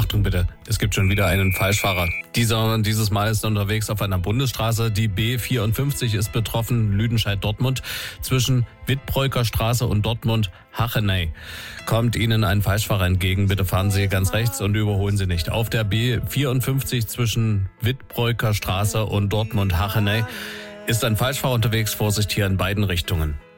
Achtung bitte, es gibt schon wieder einen Falschfahrer. Dieses Mal ist er unterwegs auf einer Bundesstraße. Die B54 ist betroffen, Lüdenscheid-Dortmund. Zwischen Wittbräuker Straße und Dortmund-Hachenay kommt Ihnen ein Falschfahrer entgegen. Bitte fahren Sie ganz rechts und überholen Sie nicht. Auf der B54 zwischen Wittbräuker Straße und Dortmund-Hachenay ist ein Falschfahrer unterwegs. Vorsicht hier in beiden Richtungen.